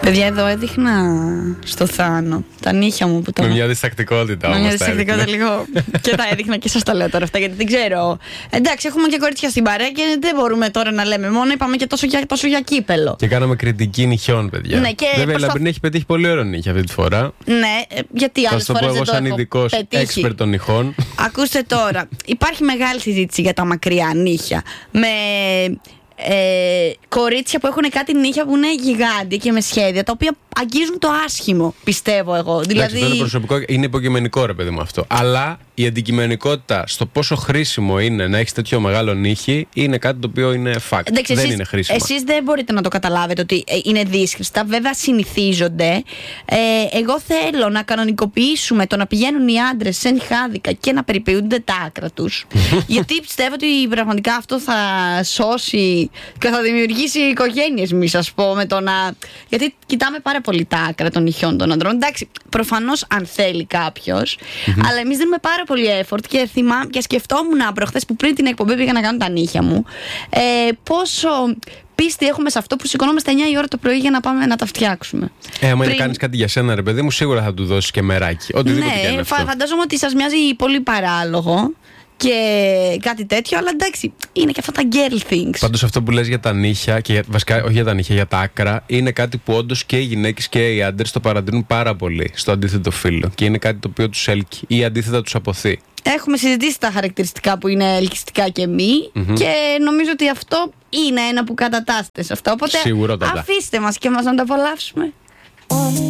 Παιδιά, εδώ έδειχνα στο Θάνο τα νύχια μου που τα. Με μια διστακτικότητα όμως. Με μια διστακτικότητα λίγο. Και τα έδειχνα και σας τα λέω τώρα αυτά, γιατί δεν ξέρω. Εντάξει, έχουμε και κορίτσια στην παρέα και δεν μπορούμε τώρα να λέμε μόνο. Είπαμε και τόσο για κύπελο. Και κάναμε κριτική νυχιών, παιδιά. Ναι, και βέβαια, η Λαμπρινή έχει πετύχει πολύ ωραίο νύχια αυτή τη φορά. Ναι, γιατί άλλες φορές δεν το έχω. Θα το πω εγώ, σαν ειδικός expert των νυχών. Ακούστε τώρα, υπάρχει μεγάλη συζήτηση για τα μακριά νύχια. Με κορίτσια που έχουν κάτι νύχια που είναι γιγάντια και με σχέδια, τα οποία αγγίζουν το άσχημο, πιστεύω εγώ. Δηλαδή, αυτό είναι προσωπικό, είναι υποκειμενικό, ρε παιδί μου αυτό. Αλλά η αντικειμενικότητα στο πόσο χρήσιμο είναι να έχεις τέτοιο μεγάλο νύχι είναι κάτι το οποίο είναι fact. Εντάξει, δεν είναι χρήσιμο. Εσείς δεν μπορείτε να το καταλάβετε ότι είναι δύσκολα. Βέβαια συνηθίζονται. Εγώ θέλω να κανονικοποιήσουμε το να πηγαίνουν οι άντρες σε νυχάδικα και να περιποιούνται τα άκρα τους. Γιατί πιστεύω ότι πραγματικά αυτό θα σώσει και θα δημιουργήσει οικογένειες, μη σας πω, με το να. Γιατί κοιτάμε πάρα πολύ τα άκρα των νυχιών των ανδρών. Εντάξει, προφανώς αν θέλει κάποιος, αλλά εμείς δίνουμε πάρα πολύ effort και σκεφτόμουν προχθές που πριν την εκπομπή πήγα να κάνω τα νύχια μου, πόσο πίστη έχουμε σε αυτό που σηκωνόμαστε 9 η ώρα το πρωί για να πάμε να τα φτιάξουμε. Άμα είναι κάνεις κάτι για σένα, ρε παιδί μου, σίγουρα θα του δώσεις και μεράκι. Οτιδήποτε και είναι αυτό. Φαντάζομαι ότι σας μοιάζει πολύ παράλογο και κάτι τέτοιο, αλλά εντάξει, είναι και αυτά τα girl things. Πάντως αυτό που λες για τα νύχια, και βασικά όχι για τα νύχια, για τα άκρα, είναι κάτι που όντως και οι γυναίκες και οι άντρες το παρατηρούν πάρα πολύ στο αντίθετο φύλο. Και είναι κάτι το οποίο τους έλκει ή αντίθετα τους αποθεί. Έχουμε συζητήσει τα χαρακτηριστικά που είναι ελκυστικά και μη, και νομίζω ότι αυτό είναι ένα που κατατάσσεται σε αυτό. Οπότε σίγουρα, αφήστε μας και μας να το απολαύσουμε.